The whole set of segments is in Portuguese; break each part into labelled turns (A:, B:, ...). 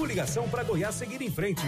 A: Coligação para Goiás seguir em frente.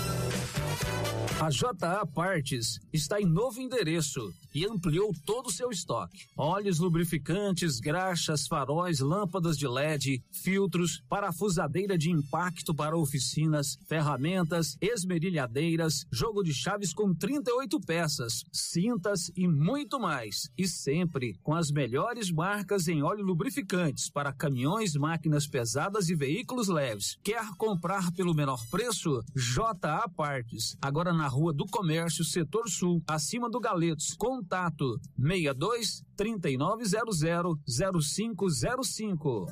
B: A JA Partes está em novo endereço e ampliou todo o seu estoque. Óleos lubrificantes, graxas, faróis, lâmpadas de LED, filtros, parafusadeira de impacto para oficinas, ferramentas, esmerilhadeiras, jogo de chaves com 38 peças, cintas e muito mais. E sempre com as melhores marcas em óleo lubrificantes para caminhões, máquinas pesadas e veículos leves. Quer comprar pelo menor preço? JA Partes. Agora na Rua do Comércio, Setor Sul, acima do Galetos. Contato 62 3900 0505.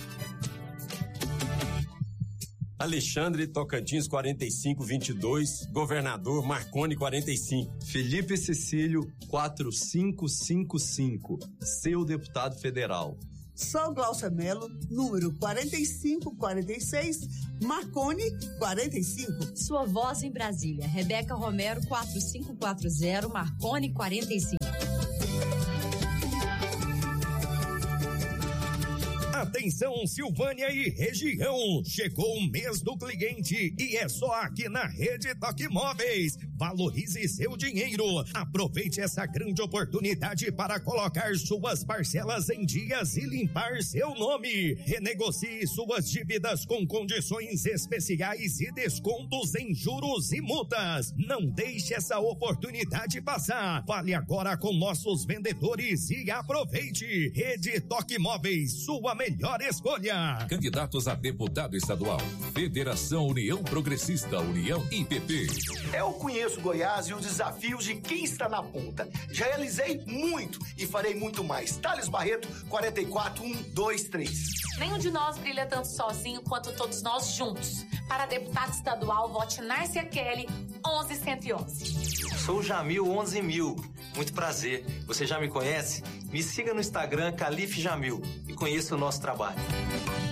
C: Alexandre Tocantins 4522, Governador Marconi 45.
D: Felipe Cecílio 4555, seu deputado federal.
E: Sou Glaucia Melo, número 4546, Marconi 45.
F: Sua voz em Brasília, Rebeca Romero 4540, Marconi 45.
A: Atenção, Silvânia e região, chegou o mês do cliente e é só aqui na Rede Toque Móveis. Valorize seu dinheiro, aproveite essa grande oportunidade para colocar suas parcelas em dias e limpar seu nome. Renegocie suas dívidas com condições especiais e descontos em juros e multas. Não deixe essa oportunidade passar. Fale agora com nossos vendedores e aproveite. Rede Toque Móveis, sua melhor escolha.
G: Candidatos a deputado estadual. Federação União Progressista, União IPP.
H: Eu conheço Goiás e os desafios de quem está na ponta. Já realizei muito e farei muito mais. Thales Barreto, 44123.
I: Nenhum de nós brilha tanto sozinho quanto todos nós juntos. Para deputado estadual, vote Nárcia Kelly, 11111.
J: Sou o Jamil 11000. Muito prazer. Você já me conhece? Me siga no Instagram, Calife Jamil, e conheça o nosso trabalho.